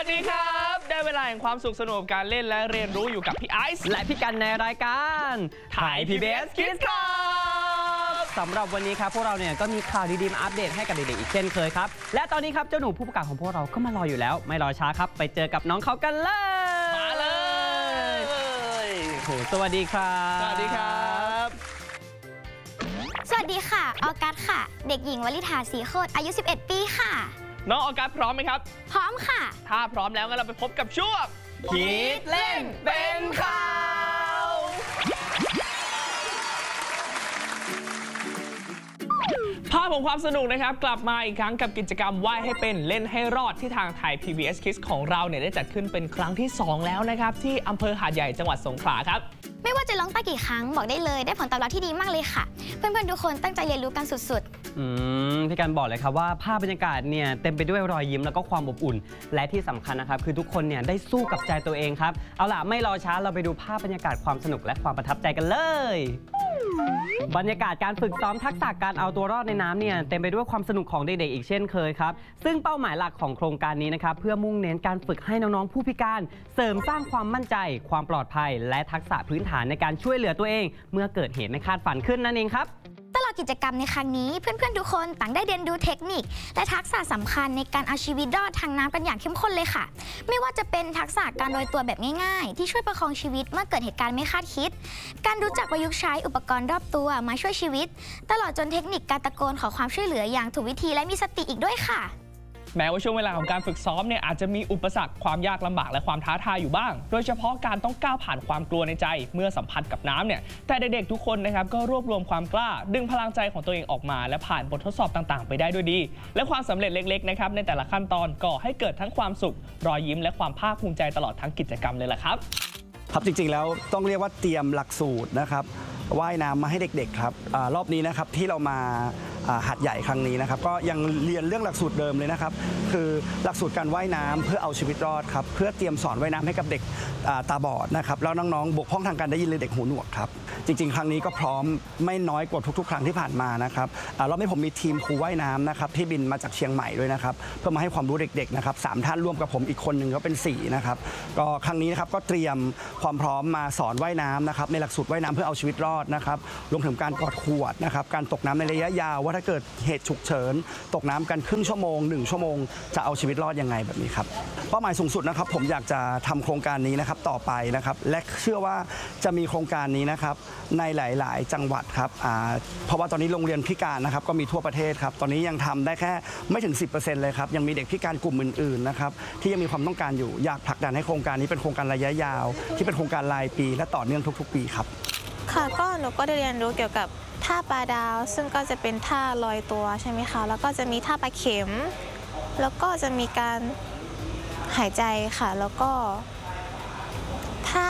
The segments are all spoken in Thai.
วัสดีครับได้เวลาแห่งความสุขสนุกการเล่นและเรียนรู้อยู่กับพี่ไอซ์และพี่กันในรายการไทย PBS Kids ครับสำหรับวันนี้ครับพวกเราเนี่ยก็มีข่าวดีๆมาอัปเดตให้กับเด็กๆอีกเช่นเคยครับและตอนนี้ครับเจ้าหนูผู้ประกาศของพวกเราก็มารออยู่แล้วไม่รอช้าครับไปเจอกับน้องเขากันเลยมาเลยโหสวัสดีครับสวัสดีครับสวัสดีค่ะออกัสค่ะเด็กหญิงวลิธาศรีโคตรอายุ11 ปีค่ะน้องออกัสพร้อมไหมครับพร้อมค่ะถ้าพร้อมแล้วงั้นเราไปพบกับช่วงคิดเล่นเป็นข่าวภาพของความสนุกนะครับกลับมาอีกครั้งกับกิจกรรมว่ายให้เป็นเล่นให้รอดที่ทางไทย PBS Kids ของเราเนี่ยได้จัดขึ้นเป็นครั้งที่2แล้วนะครับที่อำเภอหาดใหญ่จังหวัดสงขลาครับไม่ว่าจะร้องไปกี่ครั้งบอกได้เลยได้ผลตอบรับที่ดีมากเลยค่ะเพื่อนๆทุกคนตั้งใจเรียนรู้กันสุดๆพี่กันบอกเลยครับว่าภาพบรรยากาศเนี่ยเต็มไปด้วยรอยยิ้มแล้วก็ความอบอุ่นและที่สำคัญนะครับคือทุกคนเนี่ยได้สู้กับใจตัวเองครับเอาล่ะไม่รอช้าเราไปดูภาพบรรยากาศความสนุกและความประทับใจกันเลยบรรยากาศการฝึกซ้อมทักษะการเอาตัวรอดในน้ำเนี่ยเต็มไปด้วยความสนุกของเด็กๆอีกเช่นเคยครับซึ่งเป้าหมายหลักของโครงการนี้นะครับเพื่อมุ่งเน้นการฝึกให้น้องๆผู้พิการเสริมสร้างความมั่นใจความปลอดภัยและทักษะพื้นฐานในการช่วยเหลือตัวเองเมื่อเกิดเหตุไม่คาดฝันขึ้นนั่นเองครับตลอดกิจกรรมในครั้งนี้เพื่อนๆทุกคนต่างได้เรียนรู้เทคนิคและทักษะสำคัญในการเอาชีวิตรอดทางน้ำกันอย่างเข้มข้นเลยค่ะไม่ว่าจะเป็นทักษะการโรยตัวแบบง่ายๆที่ช่วยประคองชีวิตเมื่อเกิดเหตุการณ์ไม่คาดคิดการรู้จักประยุกต์ใช้อุปกรณ์รอบตัวมาช่วยชีวิตตลอดจนเทคนิคการตะโกนขอความช่วยเหลืออย่างถูกวิธีและมีสติอีกด้วยค่ะแม้ว่าช่วงเวลาของการฝึกซ้อมเนี่ยอาจจะมีอุปสรรคความยากลำบากและความท้าทายอยู่บ้างโดยเฉพาะการต้องก้าวผ่านความกลัวในใจเมื่อสัมผัสกับน้ำเนี่ยแต่เด็กๆทุกคนนะครับก็รวบรวมความกล้าดึงพลังใจของตัวเองออกมาและผ่านบททดสอบต่างๆไปได้ด้วยดีและความสำเร็จเล็กๆนะครับในแต่ละขั้นตอนก่อให้เกิดทั้งความสุขรอยยิ้มและความภาคภูมิใจตลอดทั้งกิจกรรมเลยล่ะครับครับจริงๆแล้วต้องเรียกว่าเตรียมหลักสูตรนะครับว่ายน้ำมาให้เด็กๆครับรอบนี้นะครับที่เรามาหาดใหญ่ครั้งนี้นะครับก็ยังเรียนเรื่องหลักสูตรเดิมเลยนะครับคือหลักสูตรการว่ายน้ำเพื่อเอาชีวิตรอดครับเพื่อเตรียมสอนว่ายน้ำให้กับเด็กตาบอดนะครับแล้วน้องๆบกพร่องทางการได้ยินหรือเด็กหูหนวกครับจริงๆครั้งนี้ก็พร้อมไม่น้อยกว่าทุกๆครั้งที่ผ่านมานะครับรอบนี้ผมมีทีมครูว่ายน้ำนะครับที่บินมาจากเชียงใหม่ด้วยนะครับเพื่อมาให้ความรู้เด็กๆนะครับ3ท่านร่วมกับผมอีกคนหนึ่งก็เป็น4นะครับก็ครั้งนี้นะครับก็เตรียมความพร้อมมาสอนว่ายน้ำนะครับในหลักสูตรว่ายน้ำเพื่อเอาชีวิตรอดนะครับรวมถึงการกอดขวดนะครับการตกน้ำในระยะยาวว่าถ้าเกิดเหตุฉุกเฉินตกน้ำกันครึ่งชั่วโมง1ชั่วโมงจะเอาชีวิตรอดยังไงแบบนี้ครับเป้าหมายสูงสุดนะครับผมอยากจะทำโครงการนี้นะครับต่อไปนะครับและเชื่อว่าจะมีโครงการนี้นะครับในหลายๆจังหวัดครับเพราะว่าตอนนี้โรงเรียนพิการนะครับก็มีทั่วประเทศครับตอนนี้ยังทำได้แค่ไม่ถึง 10% เลยครับยังมีเด็กพิการกลุ่มอื่นๆนะครับที่ยังมีความต้องการอยู่อยากผลักดันให้โครงการนี้เป็นโครงการระยะยาวที่เป็นโครงการรายปีและต่อเนื่องทุกๆปีครับค่ะก็หนูก็ได้เรียนรู้เกี่ยวกับท่าปลาดาวซึ่งก็จะเป็นท่าลอยตัวใช่ไหมคะแล้วก็จะมีท่าปลาเข็มแล้วก็จะมีการหายใจค่ะแล้วก็ท่า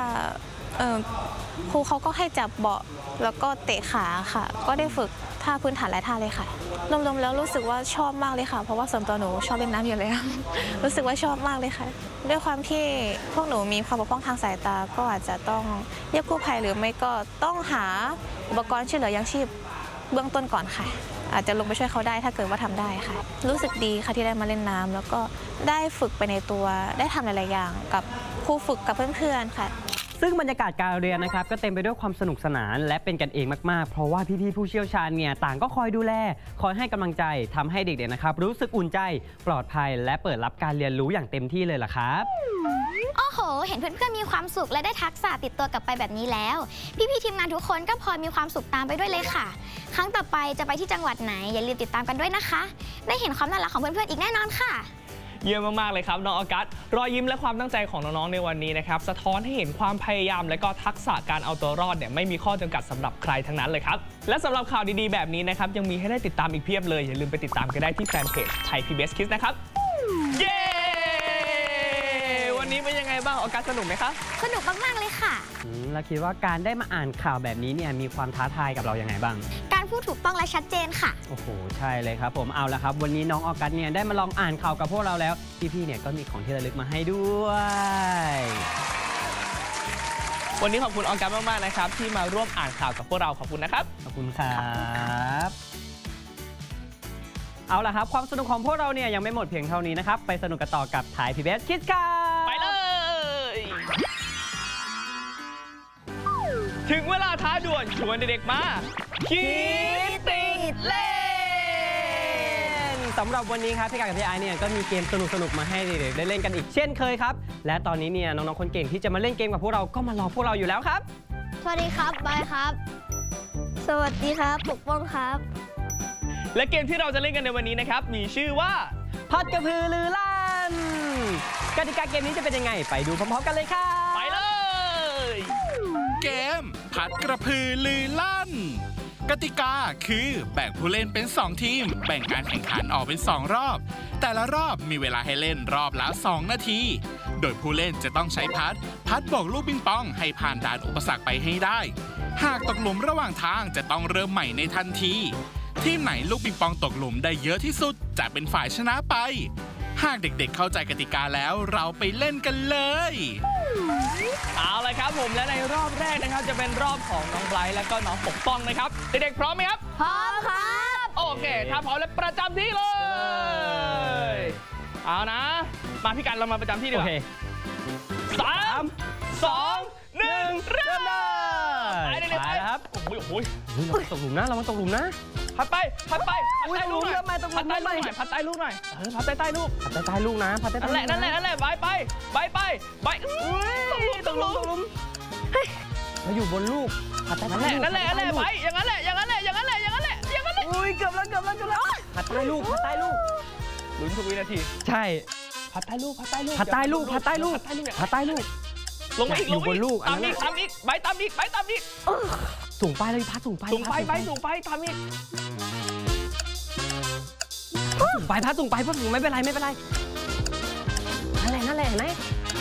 ครูเขาก็ให้จับเบาะแล้วก็เตะขาค่ะก็ได้ฝึกท่าพื้นฐานหลายท่าเลยค่ะรวมๆแล้วรู้สึกว่าชอบมากเลยค่ะเพราะว่าส่วนตัวหนูชอบเล่นน้ำอยู่แล้ว รู้สึกว่าชอบมากเลยค่ะด้วยความที่พวกหนูมีความบกพร่องทางสายตาก็อาจจะต้องเรียกกู้ภัยหรือไม่ก็ต้องหาอุปกรณ์ช่วยเหลือยังชีพเบื้องต้นก่อนค่ะอาจจะลงไปช่วยเขาได้ถ้าเกิดว่าทำได้ค่ะรู้สึกดีค่ะที่ได้มาเล่นน้ำแล้วก็ได้ฝึกไปในตัวได้ทำหลายๆอย่างกับครูฝึกกับเพื่อนๆค่ะซึ่งบรรยากาศการเรียนนะครับก็เต็มไปด้วยความสนุกสนานและเป็นกันเองมากๆเพราะว่าพี่ๆผู้เชี่ยวชาญเนี่ยต่างก็คอยดูแลคอยให้กำลังใจทำให้เด็กๆนะครับรู้สึกอุ่นใจปลอดภัยและเปิดรับการเรียนรู้อย่างเต็มที่เลยล่ะครับโอ้โหเห็นเพื่อนๆมีความสุขและได้ทักษะติดตัวกลับไปแบบนี้แล้วพี่ๆทีมงานทุกคนก็พลอยมีความสุขตามไปด้วยเลยค่ะครั้งต่อไปจะไปที่จังหวัดไหนอย่าลืมติดตามกันด้วยนะคะได้เห็นความน่ารักของเพื่อนๆอีกแน่นอนค่ะเยี่ยมมากๆเลยครับน้องออกัสรอยยิ้มและความตั้งใจของน้องๆในวันนี้นะครับสะท้อนให้เห็นความพยายามและก็ทักษะการเอาตัวรอดเนี่ยไม่มีข้อจำกัดสำหรับใครทั้งนั้นเลยครับและสำหรับข่าวดีๆแบบนี้นะครับยังมีให้ได้ติดตามอีกเพียบเลยอย่าลืมไปติดตามกันได้ที่แฟนเพจไทย PBS Kids นะครับเย้วันนี้เป็นยังไงบ้างออกัสสนุกไหมครับสนุกมากๆเลยค่ะเราคิดว่าการได้มาอ่านข่าวแบบนี้เนี่ยมีความท้าทายกับเรายังไงบ้างการพูดถูกต้องและชัดเจนค่ะโอ้โหใช่เลยครับผมเอาละครับวันนี้น้องออกัสเนี่ยได้มาลองอ่านข่าวกับพวกเราแล้วพี่ๆเนี่ยก็มีของที่ระลึกมาให้ด้วยวันนี้ขอบคุณออกัสมากๆนะครับที่มาร่วมอ่านข่าวกับพวกเราขอบคุณนะครับขอบคุณครับเอาล่ะครับความสนุกของพวกเราเนี่ยยังไม่หมดเพียงเท่านี้นะครับไปสนุกกันต่อกับThai PBS Kids ครับไปเลย ถึงเวลาท้าด่วนชวนเด็กๆมาคิดติดเล่นสำหรับวันนี้ครับพี่กากับพี่ไอซ์เนี่ยก็มีเกมสนุกๆมาให้เด็กๆได้เล่นกันอีกเช่นเคยครับและตอนนี้เนี่ยน้องๆคนเก่งที่จะมาเล่นเกมกับพวกเราก็มารอพวกเราอยู่แล้วครับสวัสดีครับบายครับ สวัสดีครับปกป้องครับและเกมที่เราจะเล่นกันในวันนี้นะครับมีชื่อว่าพัดกระพือลือลั่นกติกาเกมนี้จะเป็นยังไงไปดูพร้อมๆกันเลยครับไปเลยเกมผัดกระพือลือลั่น กติกาคือแบ่งผู้เล่นเป็น 2 ทีม แบ่งการแข่งขันออกเป็น 2 รอบ แต่ละรอบมีเวลาให้เล่นรอบละ 2 นาที โดยผู้เล่นจะต้องใช้พัดโบกลูกปิงปองให้ผ่านด่านอุปสรรคไปให้ได้ หากตกหลุมระหว่างทางจะต้องเริ่มใหม่ในทันที ทีมไหนลูกปิงปองตกหลุมได้เยอะที่สุดจะเป็นฝ่ายชนะไป หากเด็กๆเข้าใจกติกาแล้วเราไปเล่นกันเลยเอาเลยครับผมและในรอบแรกนะครับจะเป็นรอบของน้องไบรท์และก็น้องปกป้องนะครับเด็กๆพร้อมไหมครับพร้อมครับโอเคถ้าพร้อมแล้วประจำที่เลยเอานะมาพี่กันเรามาประจำที่ดีโอกว่าเค 3 2 1 เริ่มเลยไปเด็กๆไปแล้วครับโอ้ยเฮ้ยระวังตกหลุมนะระวังตกหลุมนะพัดไปพัดใต้ลูกหน่อยเริ่มมาตรงหลุพัดมใต้เริ่มลูกมาหน่อยพัดใต้ลูกหน่อยพัดใต้ลูกพัดใต้ลูกนะพัดใต้นั่นแหละนั่นแหละนั่นแหละไปตกหลุมเราอยู่บนลูกพัดใต้นั่นแหละนั่นแหละไปอย่างนั้นแหละอุ้ยเกือบแล้วพัดใต้ลูกลุ้นทุกวินาทีใช่พัดใต้ลูกพัดใต้ลูกลงมาอีกอยู่บนลูกตามอีกไปตามอีกสูงไปเลยพัดสูงไปสูงไปตามอีกสูงไปพัดสูงไปพัดสูงไม่เป็นไรนั่นแหละเห็นไหม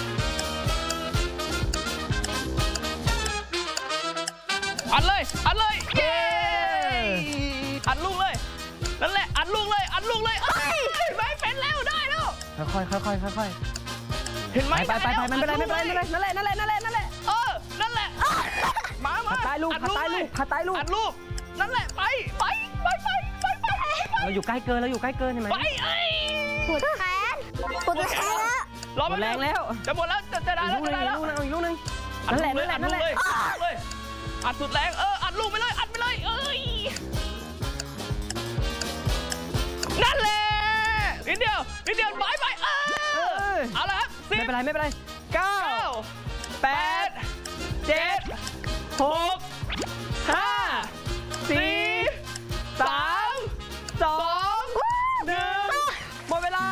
อัดเลยเย้อัดลูกเลยนั่นแหละอัดลูกเลยไม่เป็นแล้วได้แล้วค่อยเห็นไหมไปไม่เป็นไรนั่นแหละนั่นแหละมาพัดใต้ลูกอัดลูกนั่นแหละไปเราอยู่ใกล้เกินเห็นไหมไปปวดแขนแล้วรอหมดแรงแล้วจะหมดแล้วจะได้แล้วอีกลูกนึงนั่นแหละอัดสุดแรงอัดลูกไปเลยนั่นแหละนิดเดียวไปเอาละครับไม่เป็นไร9 8 7 6 5 4 3 2 1 หมดเวลา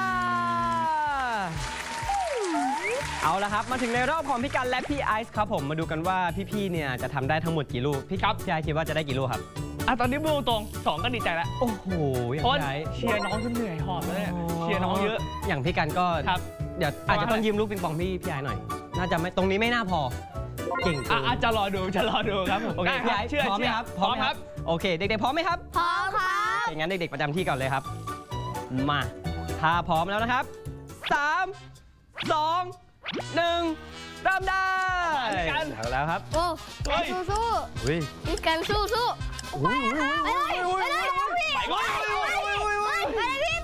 เอาละครับมาถึงในรอบของพี่กันและพี่ไอซ์ครับผมมาดูกันว่าพี่ๆเนี่ยจะทำได้ทั้งหมดกี่ลูกพี่ไอซ์คิดว่าจะได้กี่ลูกครับตอนนี้พูดตรง2ก็ดีใจแล้วโอ้โหอย่างเพราะพี่ไอซ์เชียร์น้องจนเหนื่อยหอบเลยเชียร์น้องเยอะอย่างพี่กันก็ครับเดี๋ยวอาจจะต้องยืมลูกปิงปองพี่ไอซ์หน่อยน่าจะไม่ตรงนี้ไม่น่าพอเก่งเกินจะรอดูครับผมโอเคพี่ไอซ์พร้อมไหมครับพร้อมครับโอเคเด็กๆพร้อมไหมครับพร้อมครับงั้นเด็กๆประจำที่ก่อนเลยครับมาถ้าพร้อมแล้วนะครับ3 2 1 เริ่มได้เอาแล้วครับโอ้เฮ้ยสู้อุ้ยพี่กันสู้ไปเลยพี่ไปก่อนไปเลยพี่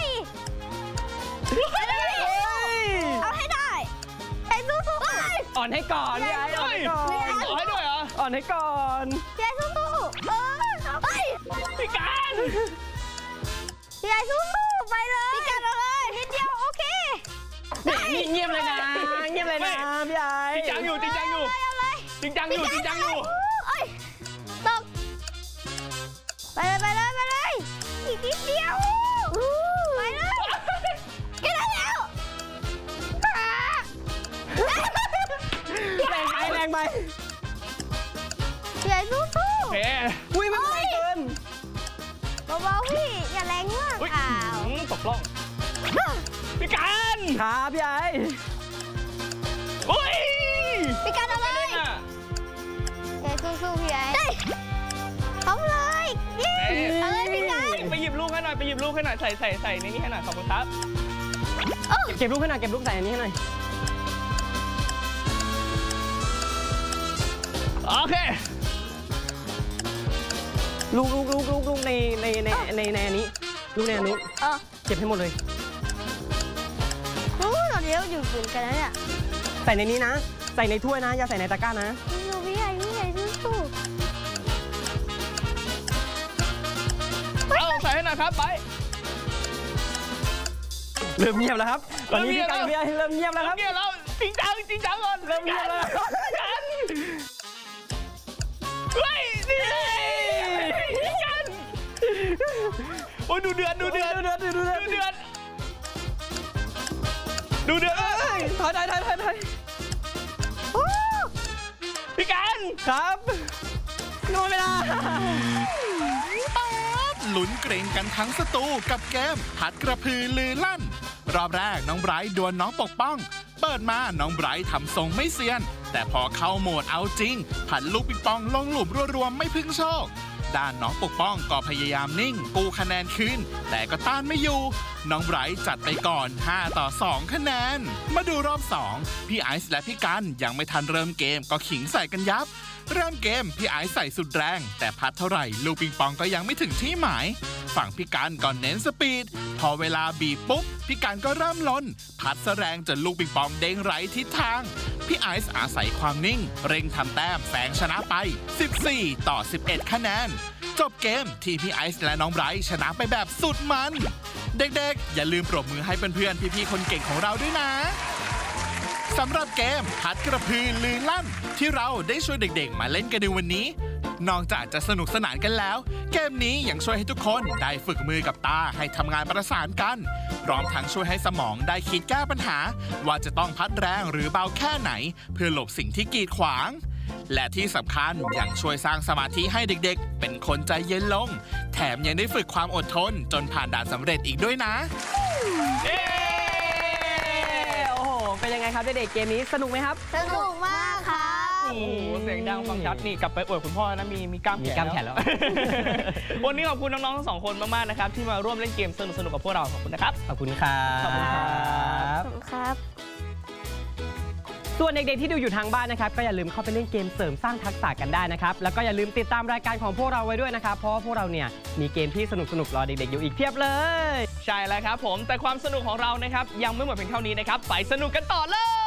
เอาให้ได้ไอ้สู้อ่อนให้ก่อนพี่ไอซ์อ่อนให้ก่อนขอให้ด้วยเหรออ่อนให้ก่อนพี่ไอ้สู้ไปพี่การพี่ไอ้สู้ไปเลยพี่กันเอาเลยนิดเดียวโอเคนี่เงียบเลยนะพี่ไอซ์จริงจังอยู่เอาเลย เอ้ยตกไปเลยอีกนิดเดียวไปเลยแค่นั้นแล้วแรงไปพี่ไอ้สู้โอเคอุ้ยมันแรงเกินเบาๆพี่อย่าแรงมากอุ๊ยอ้าวตกล่องพี่การครับพี่ไอซ์อุ้ยพี่กันเอาเลยอ่ะพี่ไอ้สู้พี่ไอ้เอาเลยยี่เอาเลยพี่กันไปหยิบลูกให้หน่อยใส่ในนี้ให้หน่อยขอบคุณครับเก็บลูกให้หน่อยเก็บลูกใส่อันนี้ให้หน่อยโอเคลูกในอันนี้ลูกเนี่ยนุ๊กเก็บให้หมดเลยตอนนี้เราอยู่ฝืนกันแล้วเนี่ยใส่ในนี้นะ ใส่ในถ้วยนะ อย่าใส่ในตะกร้านะพี่ใหญ่สู้เอาใส่ให้หน่อยครับไปเริ่มเงียบแล้วครับ ตอนนี้พี่กันพี่ไอเริ่มเงียบแล้วครับเงียบแล้วจริงจังก่อนเริ่มเงียบแล้วกันเฮ้ยนี่กันโอ้ยดูเดือดถอยถอยพี่กันครับโนเวลาลุ้นเกรงกันทั้งสตูกับเกมผัดกระพือลือลั่น รอบแรกน้องไบรท์ดวลน้องปกป้อง เปิดมาน้องไบรท์ทำทรงไม่เซียน แต่พอเข้าโหมดเอาจริง ผัดลูกปิงปองลงหลุมรัวๆไม่พึ่งโชค ด้านน้องปกป้องก็พยายามนิ่งกู้คะแนนคืนแต่ก็ต้านไม่อยู่ น้องไบรท์จัดไปก่อน 5-2 คะแนน มาดูรอบ 2 พี่ไอซ์และพี่กันยังไม่ทันเริ่มเกมก็ขิงใส่กันยับ เริ่มเกมพี่ไอซ์ใส่สุดแรง แต่พัดเท่าไหร่ลูกปิงปองก็ยังไม่ถึงที่หมาย ฝั่งพี่กันก็เน้นสปีด พอเวลาบีบปุ๊บพี่กันก็เริ่มลน พัดแสแรงจนลูกปิงปองเด้งไร้ทิศทาง พี่ไอซ์อาศัยความนิ่ง เร่งทำแต้มแสงชนะไป 14-11 คะแนน จบเกมที่พี่ไอซ์และน้องไบรท์ชนะไปแบบสุดมัน เด็กๆอย่าลืมปรบมือให้เพื่อนๆพี่ๆคนเก่งของเราด้วยนะ สำหรับเกมผัดกระพือลือลั่น ที่เราได้ชวนเด็กๆมาเล่นกันในวันนี้ นอกจากจะสนุกสนานกันแล้ว เกมนี้ยังช่วยให้ทุกคนได้ฝึกมือกับตาให้ทำงานประสานกันพร้อมทั้งช่วยให้สมองได้คิดแก้ปัญหา ว่าจะต้องพัดแรงหรือเบาแค่ไหน เพื่อหลบสิ่งที่กีดขวาง และที่สำคัญยังช่วยสร้างสมาธิให้เด็กๆเป็นคนใจเย็นลง แถมยังได้ฝึกความอดทนจนผ่านด่านสำเร็จอีกด้วยนะโอ้โห เป็นยังไงครับเด็กๆเกมนี้สนุกไหมครับสนุกมากครับโอ้โหเสียงดังฟังชัดนี่กลับไปอวดคุณพ่อนะมีกล้ามมีกล้ามแขนแล้ววันนี้ขอบคุณน้องๆทั้งสองคนมากๆนะครับที่มาร่วมเล่นเกมสนุกๆกับพวกเราขอบคุณนะครับขอบคุณครับขอบคุณครับขอบคุณครับส่วนเด็กๆที่ดูอยู่ทางบ้านนะครับก็อย่าลืมเข้าไปเล่นเกมเสริมสร้างทักษะกันได้นะครับแล้วก็อย่าลืมติดตามรายการของพวกเราไว้ด้วยนะครับเพราะว่าพวกเราเนี่ยมีเกมที่สนุกๆรอเด็กๆอยู่อีกเพียบเลยใช่แล้วครับผมแต่ความสนุกของเรานะครับยังไม่หมดเพียงเท่านี้นะครับไปสนุกกันต่อเลย